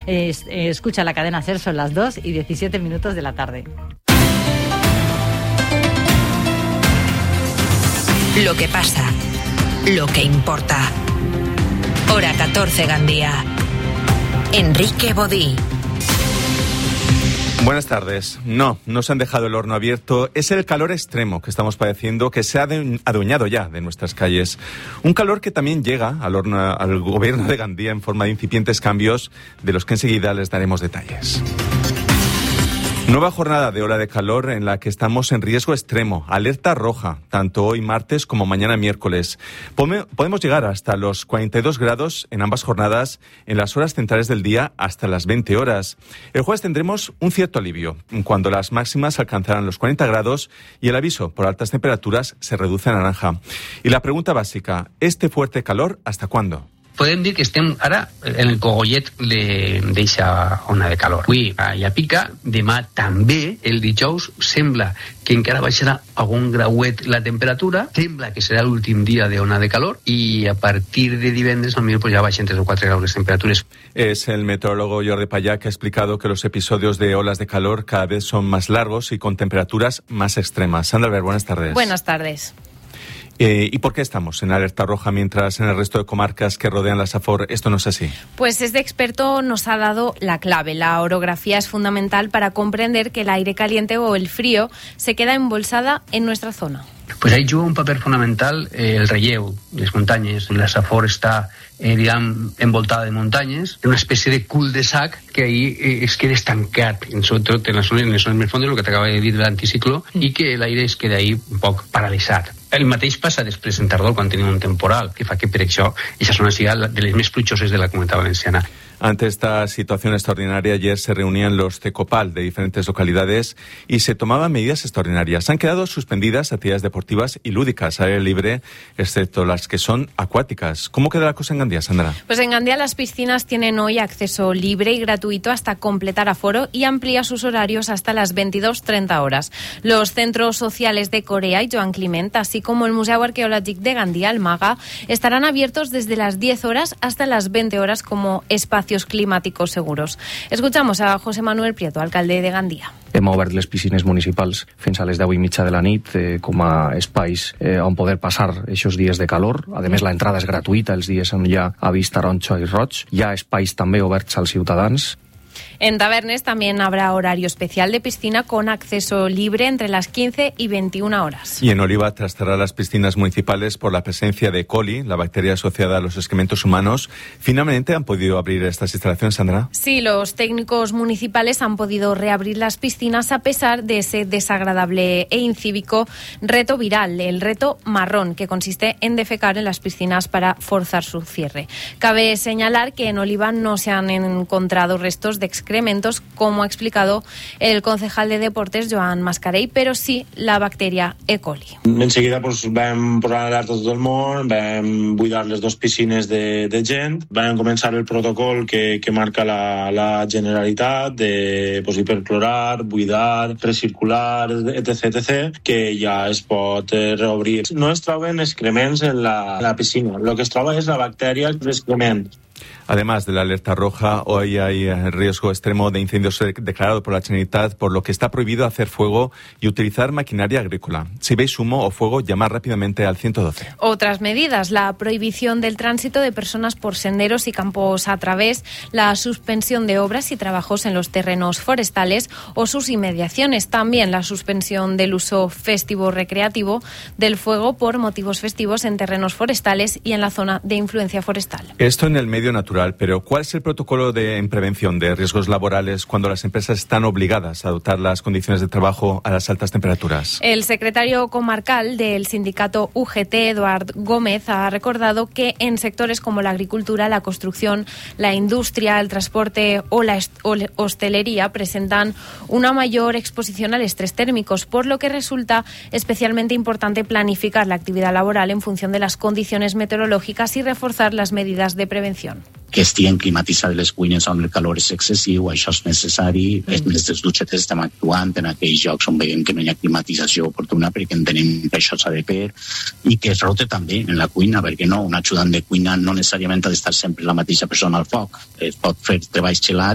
Escucha la cadena SER, son las 2:17 de la tarde. Lo que pasa, lo que importa. Hora 14, Gandía. Enrique Bodí. Buenas tardes. No se han dejado el horno abierto. Es el calor extremo que estamos padeciendo que se ha adueñado ya de nuestras calles. Un calor que también llega al gobierno de Gandía en forma de incipientes cambios de los que enseguida les daremos detalles. Nueva jornada de ola de calor en la que estamos en riesgo extremo, alerta roja, tanto hoy martes como mañana miércoles. Podemos llegar hasta los 42 grados en ambas jornadas en las horas centrales del día hasta las 20 horas. El jueves tendremos un cierto alivio, cuando las máximas alcanzarán los 40 grados y el aviso por altas temperaturas se reduce a naranja. Y la pregunta básica, ¿este fuerte calor hasta cuándo? Podem dir que estem ara en el cogollet d'eixa ona de calor. Avui ja pica, demà també, el dijous, sembla que encara baixarà algun grauet la temperatura, sembla que serà l'últim dia d'ona de calor i a partir de divendres potser ja baixen 3 o 4 graus les temperaturas. Es el meteorólogo Jordi Payá que ha explicado que los episodios de olas de calor cada vez son más largos y con temperaturas más extremas. Sandra Albert, buenas tardes. Buenas tardes. ¿Y por qué estamos en alerta roja mientras en el resto de comarcas que rodean la Safor esto no es así? Pues este experto nos ha dado la clave. La orografía es fundamental para comprender que el aire caliente o el frío se queda embolsada en nuestra zona. Pues ahí juga un paper fonamental el relleu, les muntanyes. La Safor està, envoltada de muntanyes, una espècie de cul-de-sac que ahí es queda estancat, sobretot en les zones més fondes, el que t'acaba de dir de l'anticicló, i que l'aire es queda ahí un poc paralitzat. El mateix passa després en tardor, quan tenim un temporal, que fa que per això aquesta zona sigui de les més pluixoses de la Comunitat Valenciana. Ante esta situación extraordinaria, ayer se reunían los CECOPAL de diferentes localidades y se tomaban medidas extraordinarias. Han quedado suspendidas actividades deportivas y lúdicas al aire libre, excepto las que son acuáticas. ¿Cómo queda la cosa en Gandía, Sandra? Pues en Gandía las piscinas tienen hoy acceso libre y gratuito hasta completar aforo y amplía sus horarios hasta las 22:30 horas. Los centros sociales de Corea y Joan Climent, así como el Museo Arqueológico de Gandía, el MAGA, estarán abiertos desde las 10 horas hasta las 20 horas como espacios climáticos seguros. Escuchamos a José Manuel Prieto, alcalde de Gandía. Hem obert les piscines municipals fins a les 10:30 de la nit com a espais on poder passar aquests dies de calor. A més, la entrada és gratuïta els dies on hi ha avís taronja i roig. Hi ha espais també oberts als ciutadans. En Tabernes también habrá horario especial de piscina con acceso libre entre las 15 y 21 horas. Y en Oliva, tras cerrar las piscinas municipales por la presencia de E. coli, la bacteria asociada a los excrementos humanos, ¿finalmente han podido abrir estas instalaciones, Sandra? Sí, los técnicos municipales han podido reabrir las piscinas a pesar de ese desagradable e incívico reto viral, el reto marrón, que consiste en defecar en las piscinas para forzar su cierre. Cabe señalar que en Oliva no se han encontrado restos de excrementos, como ha explicado el concejal de Deportes, Joan Mascarell, pero sí la bacteria E. coli. Enseguida vam posar alerta a tot el món, vam buidar les 2 piscines de gent, vam començar el protocol que marca la Generalitat de hiperclorar, buidar, recircular, etc., que ja es pot reobrir. No es troben excrements en la piscina, el que es troba és la bacteria d'excrement. Además de la alerta roja, hoy hay riesgo extremo de incendios declarado por la Generalitat, por lo que está prohibido hacer fuego y utilizar maquinaria agrícola. Si veis humo o fuego, llamad rápidamente al 112. Otras medidas: la prohibición del tránsito de personas por senderos y campos a través, la suspensión de obras y trabajos en los terrenos forestales o sus inmediaciones. También la suspensión del uso festivo recreativo del fuego por motivos festivos en terrenos forestales y en la zona de influencia forestal. Esto en el medio natural, pero ¿cuál es el protocolo en prevención de riesgos laborales cuando las empresas están obligadas a adoptar las condiciones de trabajo a las altas temperaturas? El secretario comarcal del sindicato UGT, Eduard Gómez, ha recordado que en sectores como la agricultura, la construcción, la industria, el transporte o la hostelería presentan una mayor exposición al estrés térmicos, por lo que resulta especialmente importante planificar la actividad laboral en función de las condiciones meteorológicas y reforzar las medidas de prevención. Que estiguin climatitzades les cuines on el calor és excessiu, això és necessari. Les dutxetes estem actuant en aquells llocs on veiem que no hi ha climatització oportuna, perquè entenem que això s'ha de fer, i que es rota també en la cuina, perquè no, un ajudant de cuina no necessàriament ha d'estar sempre la mateixa persona al foc. Es pot fer treballs xelats